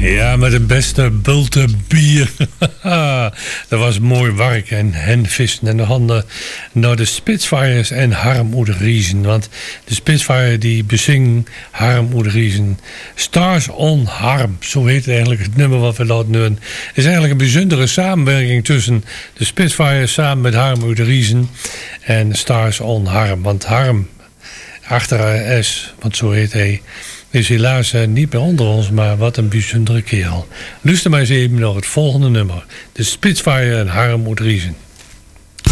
Ja, met het beste bulten bier. Dat was mooi werk en henvissen. En de handen naar de Spitfires en Harm Oede Riesen. Want de Spitfire die bezingen Harm Oede Riesen. Stars on Harm, zo heet eigenlijk het nummer wat we laten doen. Het is eigenlijk een bijzondere samenwerking tussen de Spitfires samen met Harm Oede Riesen en Stars on Harm. Want Harm, achter S, want zo heet hij, is helaas niet meer onder ons, maar wat een bijzondere kerel. Luister maar eens even naar het volgende nummer. De Spitfire en Harm Oede Riesen.